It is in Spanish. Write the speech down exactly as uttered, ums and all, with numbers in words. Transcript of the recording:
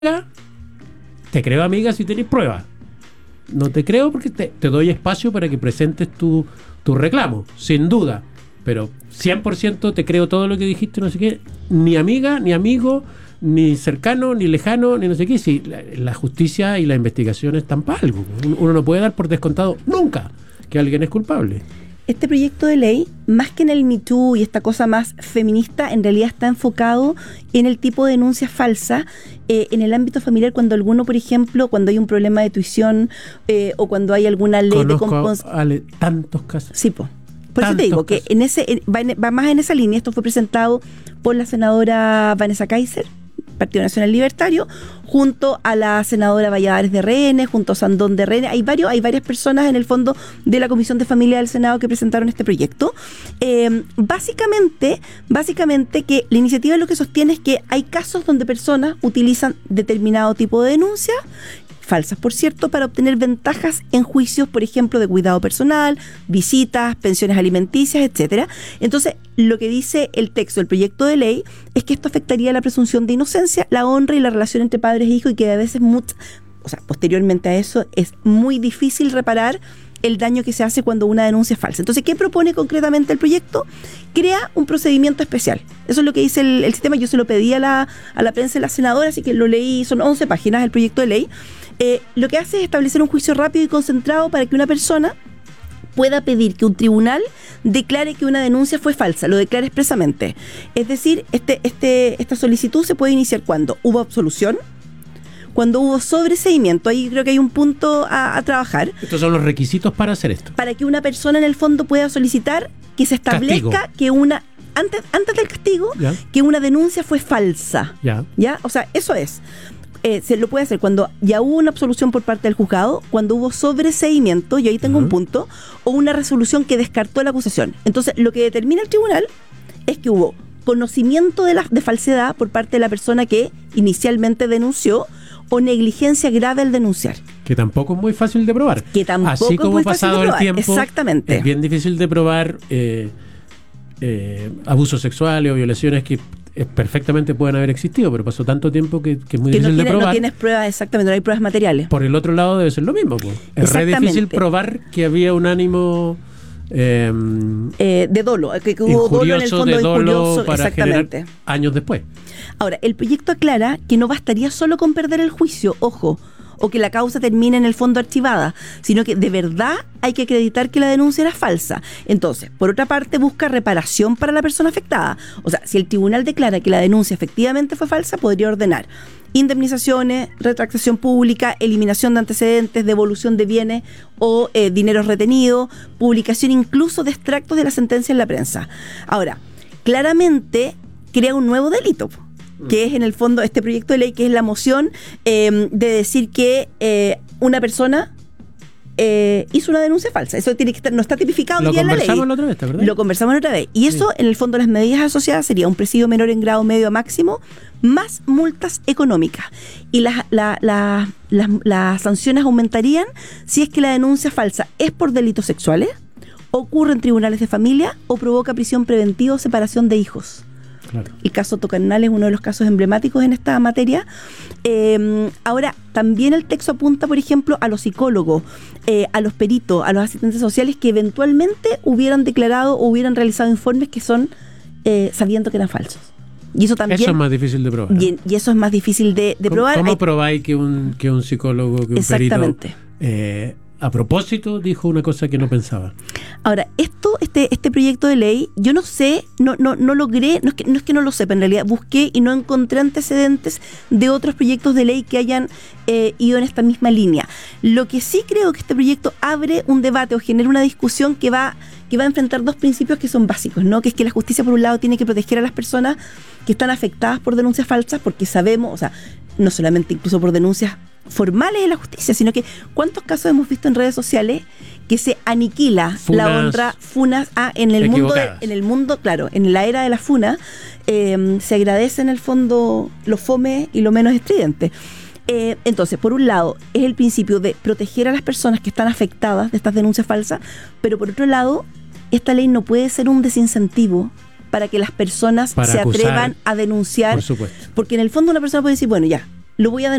te creo amiga si tenés pruebas. No te creo porque te, te doy espacio para que presentes tu, tu reclamo, sin duda. Pero cien por ciento te creo todo lo que dijiste, no sé qué. Ni amiga, ni amigo, ni cercano, ni lejano, ni no sé qué. Si la, la justicia y la investigación están para algo. Uno no puede dar por descontado nunca que alguien es culpable. Este proyecto de ley, más que en el Me Too y esta cosa más feminista, en realidad está enfocado en el tipo de denuncias falsas eh, en el ámbito familiar, cuando alguno, por ejemplo, cuando hay un problema de tuición eh, o cuando hay alguna ley Conozco de compensación. Ale, tantos casos. Sí, po. Por eso te digo que en ese en, va, en, va más en esa línea. Esto fue presentado por la senadora Vanessa Kaiser, Partido Nacional Libertario, junto a la senadora Valladares de R N, junto a Sandón de R N. Hay varios, hay varias personas en el fondo de la Comisión de Familia del Senado que presentaron este proyecto. Eh, básicamente, básicamente que la iniciativa lo que sostiene es que hay casos donde personas utilizan determinado tipo de denuncia, falsas por cierto, para obtener ventajas en juicios, por ejemplo, de cuidado personal, visitas, pensiones alimenticias, etcétera. Entonces, lo que dice el texto del proyecto de ley es que esto afectaría la presunción de inocencia, la honra y la relación entre padres e hijos, y que a veces, much, o sea, posteriormente a eso, es muy difícil reparar el daño que se hace cuando una denuncia es falsa. Entonces, ¿qué propone concretamente el proyecto? Crea un procedimiento especial. Eso es lo que dice el, el sistema. Yo se lo pedí a la, a la prensa de la senadora, así que lo leí, son once páginas el proyecto de ley. Eh, lo que hace es establecer un juicio rápido y concentrado para que una persona pueda pedir que un tribunal declare que una denuncia fue falsa, lo declare expresamente. Es decir, este, este, esta solicitud se puede iniciar cuando hubo absolución, cuando hubo sobreseimiento. Ahí creo que hay un punto a, a trabajar. Estos son los requisitos para hacer esto. Para que una persona en el fondo pueda solicitar que se establezca castigo. que una, antes, antes del castigo, ¿ya? Que una denuncia fue falsa. Ya. ¿Ya? O sea, eso es. Eh, se lo puede hacer cuando ya hubo una absolución por parte del juzgado, cuando hubo sobreseimiento, y ahí tengo uh-huh. un punto, o una resolución que descartó la acusación. Entonces, lo que determina el tribunal es que hubo conocimiento de, la, de falsedad por parte de la persona que inicialmente denunció, o negligencia grave al denunciar. Que tampoco es muy fácil de probar. Que tampoco Así como es muy pasado fácil de probar. el tiempo, exactamente. Es bien difícil de probar eh, eh, abusos sexuales o violaciones que eh, perfectamente pueden haber existido, pero pasó tanto tiempo que, que es muy que difícil no tiene, de probar. No tienes pruebas, exactamente, no hay pruebas materiales. Por el otro lado debe ser lo mismo. Pues. Es re difícil probar que había un ánimo eh, eh, de dolo, que, que hubo dolo en el fondo de dolo injurioso, para exactamente. Generar años después. Ahora, el proyecto aclara que no bastaría solo con perder el juicio, ojo, o que la causa termine en el fondo archivada, sino que de verdad hay que acreditar que la denuncia era falsa. Entonces, por otra parte, busca reparación para la persona afectada. O sea, si el tribunal declara que la denuncia efectivamente fue falsa, podría ordenar indemnizaciones, retractación pública, eliminación de antecedentes, devolución de bienes o eh, dineros retenidos, publicación incluso de extractos de la sentencia en la prensa. Ahora, claramente crea un nuevo delito, que es en el fondo este proyecto de ley, que es la moción eh, de decir que eh, una persona eh, hizo una denuncia falsa. Eso tiene que estar, no está tipificado en la ley. Lo conversamos la otra vez, ¿verdad? Lo conversamos la otra vez. Y eso, sí. En el fondo, las medidas asociadas sería un presidio menor en grado medio a máximo, más multas económicas. Y las, la, la, las, las sanciones aumentarían si es que la denuncia falsa es por delitos sexuales, ocurre en tribunales de familia o provoca prisión preventiva o separación de hijos. Claro. El caso Tocanal es uno de los casos emblemáticos en esta materia. Eh, ahora, también el texto apunta, por ejemplo, a los psicólogos, eh, a los peritos, a los asistentes sociales que eventualmente hubieran declarado o hubieran realizado informes que son eh, sabiendo que eran falsos. Y eso también. Eso es más difícil de probar. Y, y eso es más difícil de, de ¿Cómo, probar. ¿Cómo Hay, probáis que un, que un psicólogo, que un exactamente. perito eh, a propósito dijo una cosa que no pensaba? Ahora, esto, este, este proyecto de ley, yo no sé, no, no, no logré, no es que no es que no lo sepa, en realidad busqué y no encontré antecedentes de otros proyectos de ley que hayan eh, ido en esta misma línea. Lo que sí creo que este proyecto abre un debate o genera una discusión que va, que va a enfrentar dos principios que son básicos, ¿no? Que es que la justicia, por un lado, tiene que proteger a las personas que están afectadas por denuncias falsas, porque sabemos, o sea, no solamente incluso por denuncias formales de la justicia, sino que cuántos casos hemos visto en redes sociales que se aniquila funas, la honra, funas, ah, en el mundo, de, en el mundo, claro, en la era de la funa, eh, se agradece en el fondo lo fome y lo menos estridente. Eh, entonces, por un lado, es el principio de proteger a las personas que están afectadas de estas denuncias falsas, pero por otro lado, esta ley no puede ser un desincentivo para que las personas para se acusar, atrevan a denunciar, por supuesto. Porque en el fondo una persona puede decir, bueno, ya, lo voy a